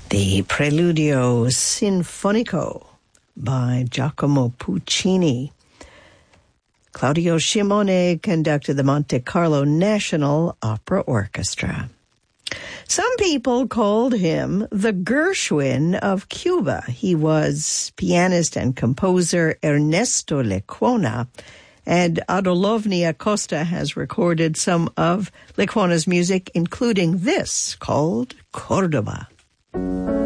The Preludio Sinfonico by Giacomo Puccini. Claudio Shimone conducted the Monte Carlo National Opera Orchestra. Some people called him the Gershwin of Cuba. He was pianist and composer Ernesto Lecuona, and Adolovny Acosta has recorded some of Lecuona's music, including this called Cordoba.